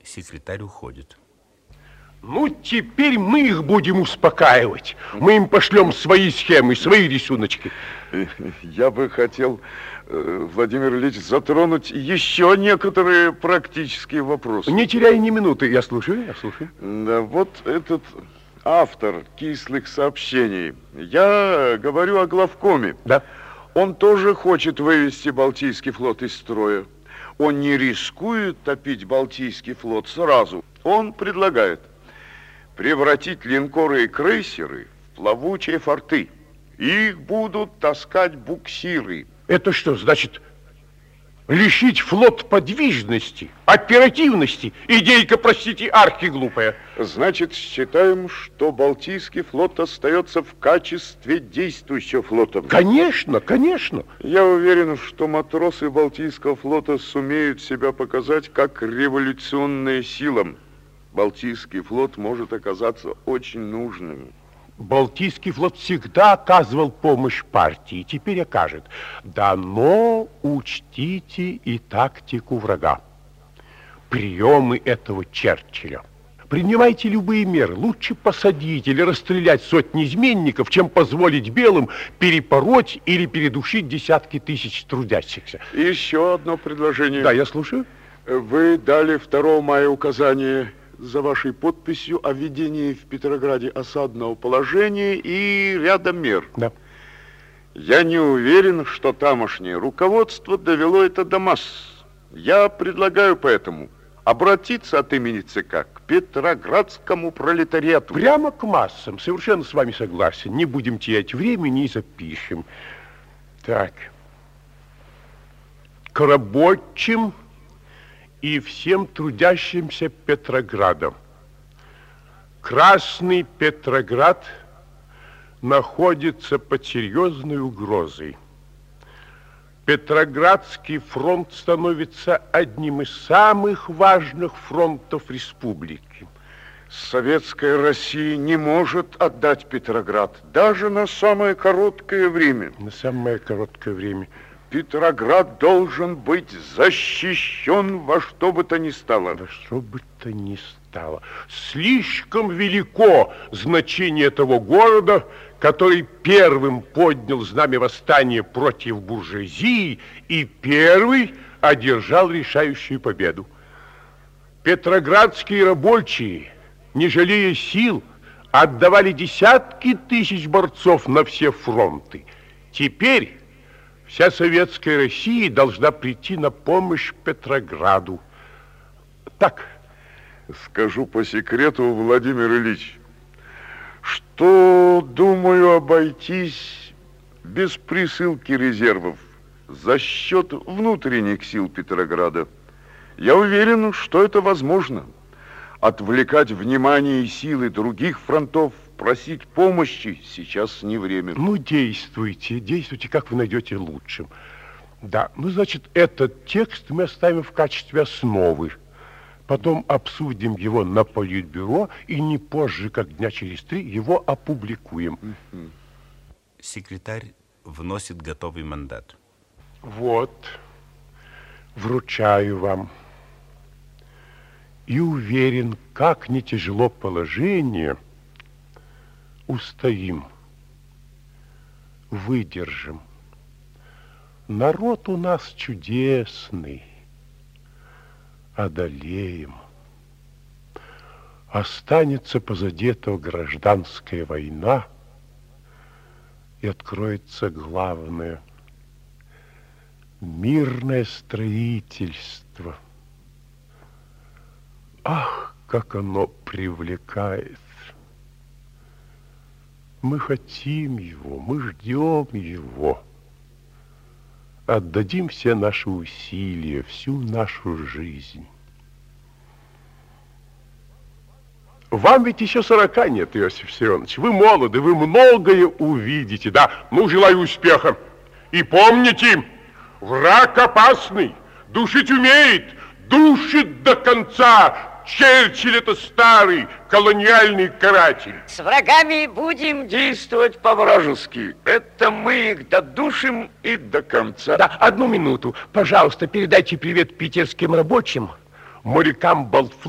Секретарь уходит. Ну, теперь мы их будем успокаивать. Мы им пошлем свои схемы, свои рисуночки. Я бы хотел, Владимир Ильич, затронуть еще некоторые практические вопросы. Не теряй ни минуты. Я слушаю, я слушаю. Да, вот этот автор кислых сообщений. Я говорю о главкоме. Да. Он тоже хочет вывести Балтийский флот из строя. Он не рискует топить Балтийский флот сразу. Он предлагает превратить линкоры и крейсеры в плавучие форты. Их будут таскать буксиры. Это что, значит, лишить флот подвижности, оперативности? Идейка, простите, архиглупая. Значит, считаем, что Балтийский флот остается в качестве действующего флота. Конечно, конечно. Я уверен, что матросы Балтийского флота сумеют себя показать как революционная сила. Балтийский флот может оказаться очень нужным. Балтийский флот всегда оказывал помощь партии, теперь окажет. Да, но учтите и тактику врага. Приемы этого Черчилля. Принимайте любые меры. Лучше посадить или расстрелять сотни изменников, чем позволить белым перепороть или передушить десятки тысяч трудящихся. Еще одно предложение. Да, я слушаю. Вы дали 2 мая указание за вашей подписью о введении в Петрограде осадного положения и ряда мер. Да. Я не уверен, что тамошнее руководство довело это до масс. Я предлагаю поэтому обратиться от имени ЦК к петроградскому пролетариату. Прямо к массам. Совершенно с вами согласен. Не будем терять времени и запишем. Так. К рабочим и всем трудящимся Петрограда. Красный Петроград находится под серьезной угрозой. Петроградский фронт становится одним из самых важных фронтов республики. Советская Россия не может отдать Петроград даже на самое короткое время. На самое короткое время. Петроград должен быть защищен во что бы то ни стало. Во что бы то ни стало. Слишком велико значение этого города, который первым поднял знамя восстания против буржуазии и первый одержал решающую победу. Петроградские рабочие, не жалея сил, отдавали десятки тысяч борцов на все фронты. Теперь вся советская Россия должна прийти на помощь Петрограду. Так. Скажу по секрету, Владимир Ильич, что думаю обойтись без присылки резервов за счет внутренних сил Петрограда. Я уверен, что это возможно. Отвлекать внимание и силы других фронтов, просить помощи сейчас не время. Ну, действуйте, как вы найдете лучшим. Да, ну, значит, этот текст мы оставим в качестве основы. Потом обсудим его на политбюро и не позже, как дня через 3, его опубликуем. Секретарь вносит готовый мандат. Вот, вручаю вам. И уверен, как не тяжело положение, устоим, выдержим. Народ у нас чудесный, одолеем. Останется позади этого гражданская война, и откроется главное — мирное строительство. Ах, как оно привлекает! Мы хотим его, мы ждем его. Отдадим все наши усилия, всю нашу жизнь. Вам ведь еще 40 нет, Иосиф Виссарионович. Вы молоды, вы многое увидите. Да, ну, желаю успеха. И помните, враг опасный, душить умеет, душит до конца. Черчилль — это старый колониальный каратель. С врагами будем действовать по-вражески. Это мы их додушим и до конца. Да, одну минуту. Пожалуйста, передайте привет питерским рабочим, морякам Балтфлота.